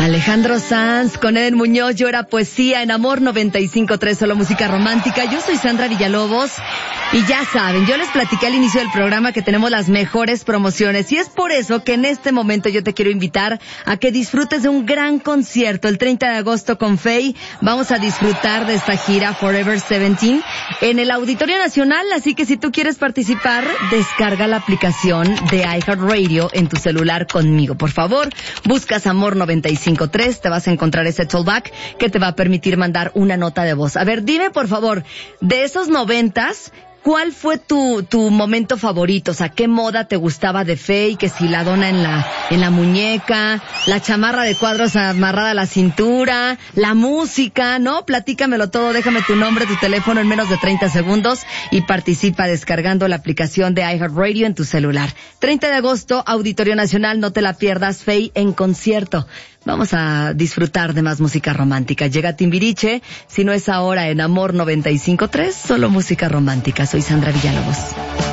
Alejandro Sanz con Eden Muñoz, Llora Poesía en Amor 95.3, solo música romántica. Yo soy Sandra Villalobos y ya saben, yo les platiqué al inicio del programa que tenemos las mejores promociones y es por eso que en este momento yo te quiero invitar a que disfrutes de un gran concierto. El 30 de agosto con Faye vamos a disfrutar de esta gira Forever 17 en el Auditorio Nacional, así que si tú quieres participar, descarga la aplicación de iHeartRadio en tu celular conmigo. Por favor, buscas Amor 95.3, te vas a encontrar ese tollback que te va a permitir mandar una nota de voz. A ver, dime por favor, de esos 90s, ¿cuál fue tu momento favorito? O sea, ¿qué moda te gustaba de Faye? Que si la dona en la muñeca, la chamarra de cuadros amarrada a la cintura, la música, ¿no? Platícamelo todo, déjame tu nombre, tu teléfono en menos de 30 segundos y participa descargando la aplicación de iHeartRadio en tu celular. 30 de agosto, Auditorio Nacional, no te la pierdas, Faye en concierto. Vamos a disfrutar de más música romántica. Llega Timbiriche, si no es ahora en Amor 95.3, solo música romántica. Soy Sandra Villalobos.